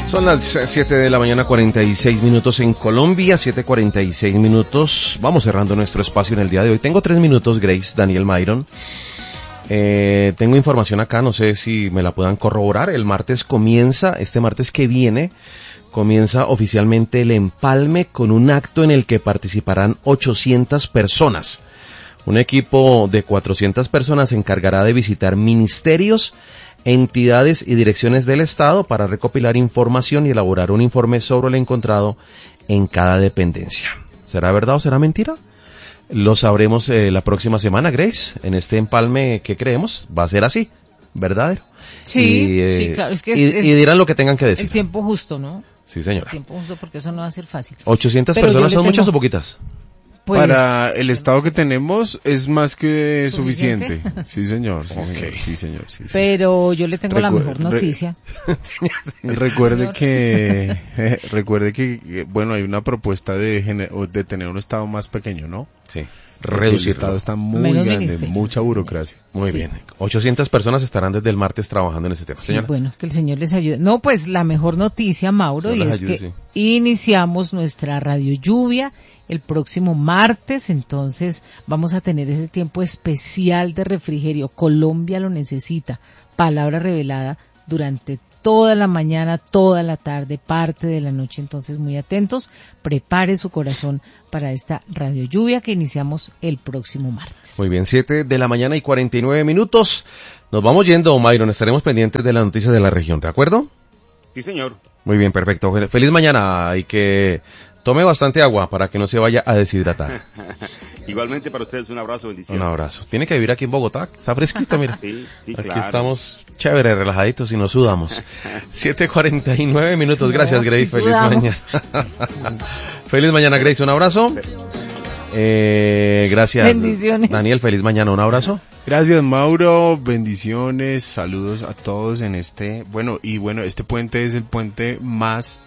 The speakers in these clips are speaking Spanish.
Son las 7 de la mañana, 46 minutos en Colombia, 7:46 minutos. Vamos cerrando nuestro espacio en el día de hoy. Tengo 3 minutos, Grace, Daniel, Myron. Tengo información acá, no sé si me la puedan corroborar. El martes comienza, este martes que viene, comienza oficialmente el empalme con un acto en el que participarán 800 personas. Un equipo de 400 personas se encargará de visitar ministerios, entidades y direcciones del Estado para recopilar información y elaborar un informe sobre lo encontrado en cada dependencia. ¿Será verdad o será mentira? Lo sabremos la próxima semana, Grace. En este empalme que creemos va a ser así, ¿verdadero? Sí, sí, claro. Es que y dirán lo que tengan que decir. El tiempo justo, ¿no? Sí, señora. El tiempo justo, porque eso no va a ser fácil. 800 personas son muchas o poquitas. Pues, para el estado que tenemos es más que suficiente. Sí, señor. Sí, okay. Señor, sí, señor. Sí, pero yo le tengo la mejor noticia. Recuerde que, bueno, hay una propuesta de tener un estado más pequeño, ¿no? Sí. Reducir. El estado está muy grande, mucha burocracia. Muy bien. 800 personas estarán desde el martes trabajando en ese tema. Sí, bueno, que el Señor les ayude. No, pues la mejor noticia, Mauro, y es que iniciamos nuestra Radio Lluvia el próximo martes, entonces vamos a tener ese tiempo especial de refrigerio. Colombia lo necesita. Palabra revelada durante toda la mañana, toda la tarde, parte de la noche, entonces muy atentos. Prepare su corazón para esta Radio Lluvia que iniciamos el próximo martes. Muy bien, 7 de la mañana y 49 minutos. Nos vamos yendo, Myron, estaremos pendientes de las noticias de la región, ¿de acuerdo? Sí, señor. Muy bien, perfecto. Feliz mañana y que tome bastante agua para que no se vaya a deshidratar. Igualmente para ustedes un abrazo, bendiciones. Un abrazo. Tiene que vivir aquí en Bogotá, está fresquito, mira. Sí, aquí claro. Estamos chévere, relajaditos y nos sudamos. 7:49 minutos, gracias Grace, sí feliz mañana. Feliz mañana Grace, un abrazo. Gracias. Bendiciones. Daniel, feliz mañana, un abrazo. Gracias Mauro, bendiciones, saludos a todos en este puente es el puente más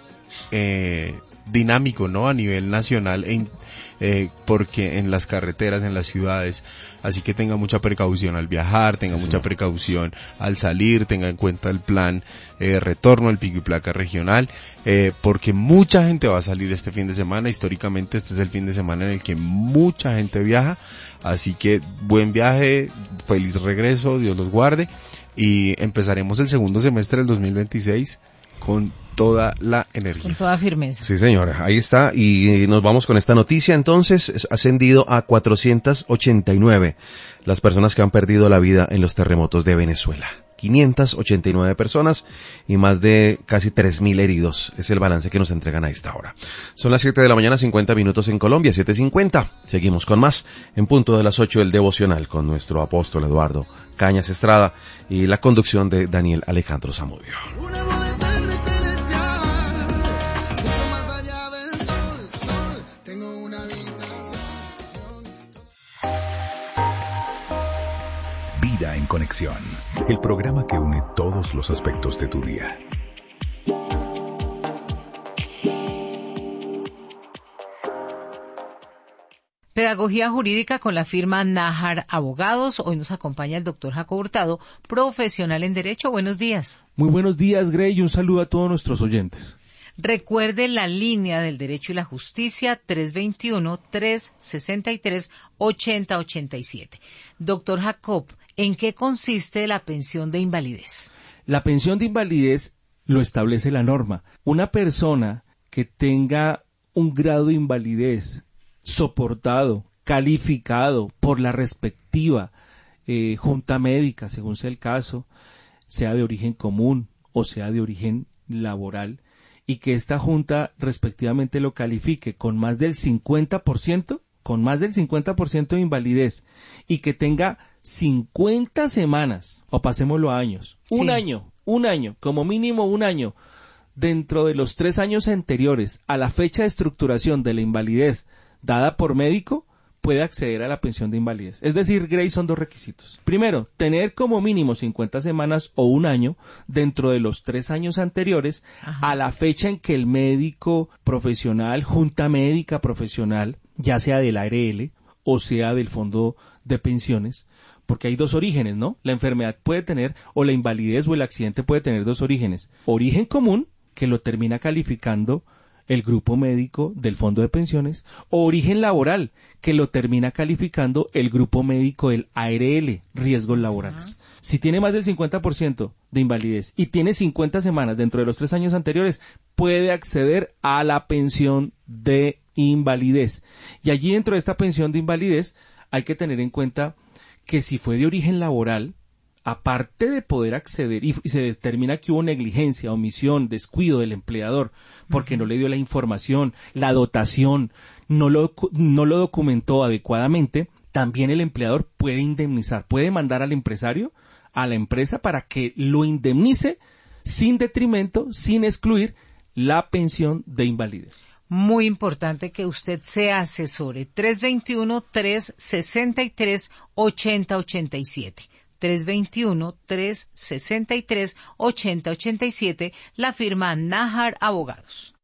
dinámico, ¿no? A nivel nacional, porque en las carreteras, en las ciudades, así que tenga mucha precaución al viajar, tenga mucha precaución al salir, tenga en cuenta el plan retorno al pico y placa regional, porque mucha gente va a salir este fin de semana. Históricamente este es el fin de semana en el que mucha gente viaja, así que buen viaje, feliz regreso, Dios los guarde, y empezaremos el segundo semestre del 2026 con toda la energía. Con toda firmeza. Sí, señora, ahí está, y nos vamos con esta noticia. Entonces, es ascendido a 489 las personas que han perdido la vida en los terremotos de Venezuela. 589 personas y más de casi 3.000 heridos. Es el balance que nos entregan a esta hora. Son las 7 de la mañana, 50 minutos en Colombia, 7:50. Seguimos con más. En punto de las 8, el devocional con nuestro apóstol Eduardo Cañas Estrada y la conducción de Daniel Alejandro Zamudio. Vida en Conexión, el programa que une todos los aspectos de tu día. Pedagogía jurídica con la firma Nájar Abogados. Hoy nos acompaña el doctor Jacob Hurtado, profesional en Derecho. Buenos días. Muy buenos días, Grey, y un saludo a todos nuestros oyentes. Recuerde la línea del derecho y la justicia, 321-363-8087. Doctor Jacob, ¿en qué consiste la pensión de invalidez? La pensión de invalidez lo establece la norma. Una persona que tenga un grado de invalidez soportado, calificado por la respectiva junta médica, según sea el caso, sea de origen común o sea de origen laboral, y que esta junta respectivamente lo califique con más del 50% de invalidez, y que tenga 50 semanas, o pasémoslo a años, un año, como mínimo un año, dentro de los 3 años anteriores a la fecha de estructuración de la invalidez dada por médico, puede acceder a la pensión de invalidez. Es decir, Grace, son 2 requisitos. Primero, tener como mínimo 50 semanas o un año dentro de los 3 años anteriores a la fecha en que el médico profesional, junta médica profesional, ya sea del ARL o sea del fondo de pensiones, porque hay 2 orígenes, ¿no? La enfermedad puede tener, o la invalidez o el accidente puede tener 2 orígenes. Origen común, que lo termina calificando el grupo médico del fondo de pensiones, o origen laboral, que lo termina calificando el grupo médico del ARL, riesgos laborales. Si tiene más del 50% de invalidez y tiene 50 semanas dentro de los 3 años anteriores, puede acceder a la pensión de invalidez. Y allí dentro de esta pensión de invalidez hay que tener en cuenta que si fue de origen laboral, aparte de poder acceder y se determina que hubo negligencia, omisión, descuido del empleador porque no le dio la información, la dotación, no lo documentó adecuadamente, también el empleador puede indemnizar, puede mandar al empresario, a la empresa, para que lo indemnice sin detrimento, sin excluir la pensión de invalidez. Muy importante que usted se asesore. 321-363-8087. 321-363-8087, la firma Nájar Abogados.